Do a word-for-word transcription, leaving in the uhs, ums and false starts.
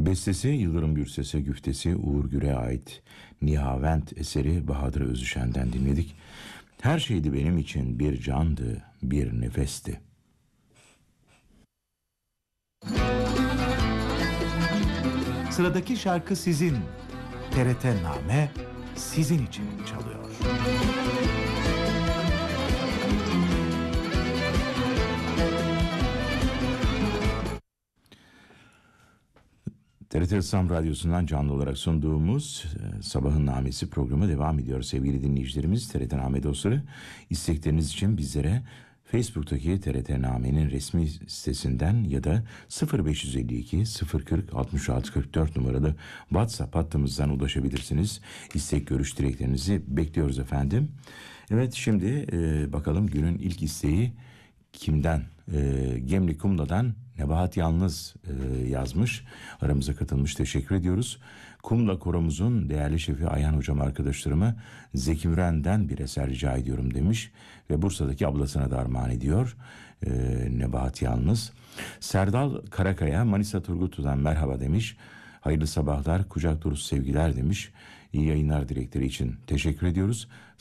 Bestesi Yıldırım Gürses'e, güftesi Uğur Gür'e ait Nihavent eseri Bahadır Özüşen'den dinledik. Her şeydi benim için, bir candı, bir nefesti. Sıradaki şarkı sizin. T R T Name sizin için çalıyor. T R T İstanbul Radyosu'ndan canlı olarak sunduğumuz e, Sabahın Namesi programı devam ediyor. Sevgili dinleyicilerimiz, T R T Name dostları, istekleriniz için bizlere Facebook'taki T R T Name'nin resmi sitesinden ya da sıfır beş elli iki sıfır kırk altmış altı kırk dört numaralı WhatsApp hattımızdan ulaşabilirsiniz. İstek, görüş, dileklerinizi bekliyoruz efendim. Evet, şimdi e, bakalım günün ilk isteği kimden? E, Gemli Kumla'dan Nebahat Yalnız e, yazmış. Aramıza katılmış. Teşekkür ediyoruz. Kumla Koromuzun değerli şefi Ayhan Hocam arkadaşlarıma Zeki Müren'den bir eser rica ediyorum demiş. Ve Bursa'daki ablasına da armağan ediyor. E, Nebahat Yalnız. Serdal Karakaya Manisa Turgutlu'dan merhaba demiş. Hayırlı sabahlar, kucak dolusu sevgiler demiş. İyi yayınlar dilekleri için teşekkür ediyoruz.